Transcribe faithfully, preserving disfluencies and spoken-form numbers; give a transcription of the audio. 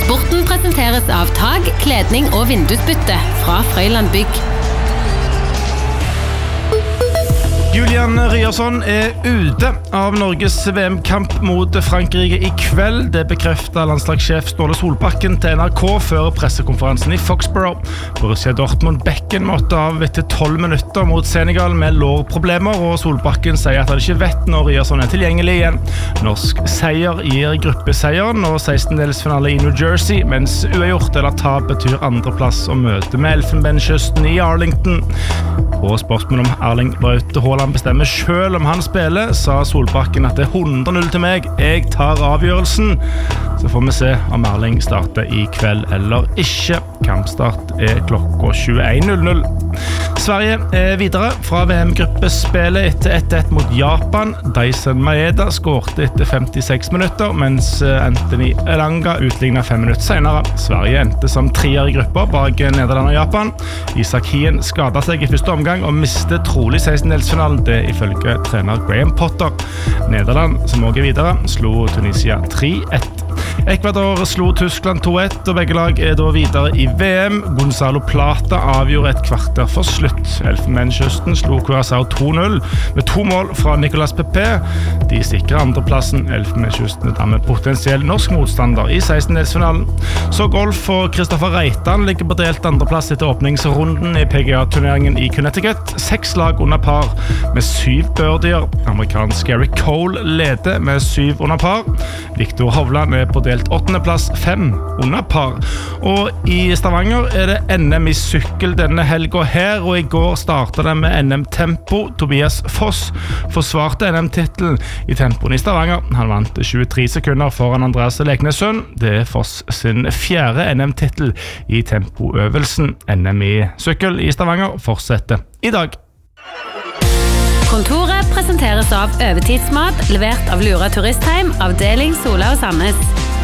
Sporten presenteres av tag, kledning og vindusbytte fra Frøyland Bygg. Julian Ryerson er ute av Norges V M-kamp mot Frankrike i kveld. Det bekreftet landslagssjef Ståle Solbakken til N R K før pressekonferansen i Foxborough. Borussia Dortmund-bekken måtte av etter tolv minutter mot Senegal med lårproblemer, og Solbakken sier at han ikke vet når Ryerson er tilgjengelig igjen. Norsk seier gir gruppeseieren og sekstendedelsfinale i New Jersey, mens uavgjort eller tap betyr andreplass og møte med Elfenbenskysten i Arlington. På spørsmål om Erling Braut Haaland bestemmer selv om han spiller, sa Solbakken at det er hundre null til meg. Jeg tar avgjørelsen. Så får vi se om Erling starter i kveld eller ikke. Kampstart er klokka tjueen null null. Sverige er videre fra V M-gruppespillet etter ett ett mot Japan. Dyson Maeda skårte etter femtiseks minutter, mens Anthony Elanga utlignet fem minutter senere. Sverige endte som trier i gruppa bak Nederland og Japan. Isak Hien skadet seg i første omgang og mistet trolig sekstendedelsfinalen, det ifølge trener Graham Potter. Nederland, som også er videre, slo Tunisia tre ett. Ecuador slo Tyskland to ett, og begge lag er da videre i V M. Gonzalo Plata avgjorde et kvarter for slutt. Elfenbenskysten slo Curaçao to null med to mål fra Nicolas Pepe. De sikrer andreplassen. Elfenbenskysten er med potensiell norsk motstander i sekstendedelsfinalen. Så golf for Kristoffer Reitan ligger på delt andreplass etter åpningsrunden i P G A-turneringen i Connecticut. Seks lag under par med syv birdier. Amerikansk Gary Cole leder med syv under par. Victor Hovland er på delt åttende plass, fem under par. Og i Stavanger er det N M i sykkel denne helga her, og i går startet det med N M Tempo. Tobias Foss forsvarte N M-titlen i tempoen i Stavanger. Han vant tjuetre sekunder foran Andreas Leknessøn. Det er Foss sin fjerde N M-titel i tempoøvelsen. N M i sykkel i Stavanger fortsetter i dag. Kontoret presenteres av Øvetidsmat, levert av Lura Turistheim, avdeling Sola og Sandnes.